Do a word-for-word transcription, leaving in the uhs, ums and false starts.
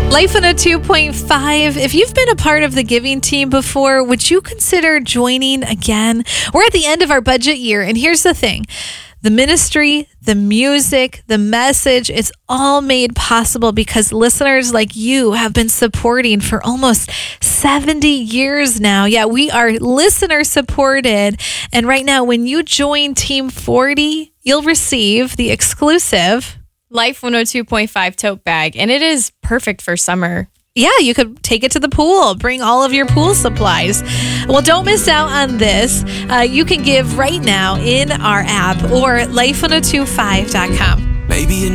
Life one oh two point five. If you've been a part of the giving team before, would you consider joining again? We're at the end of our budget year, and here's the thing. The ministry, the music, the message, it's all made possible because listeners like you have been supporting for almost seventy years now. Yeah, we are listener supported. And right now, when you join Team forty, you'll receive the exclusive Life one oh two point five tote bag, and it is perfect for summer. Yeah, you could take it to the pool, bring all of your pool supplies. Well, don't miss out on this. Uh, you can give right now in our app or life one oh two five dot com. Maybe